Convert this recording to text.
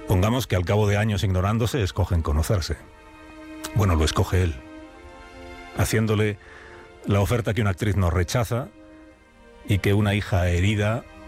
Pongamos que al cabo de años ignorándose escogen conocerse. Bueno, lo escoge él, haciéndole la oferta que una actriz no rechaza y que una hija herida